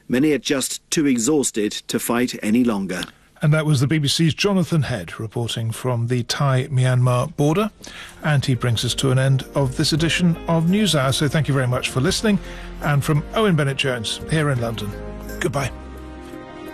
Many are just too exhausted to fight any longer. And that was the BBC's Jonathan Head reporting from the Thai-Myanmar border. And he brings us to an end of this edition of NewsHour. So thank you very much for listening. And from Owen Bennett-Jones here in London, goodbye.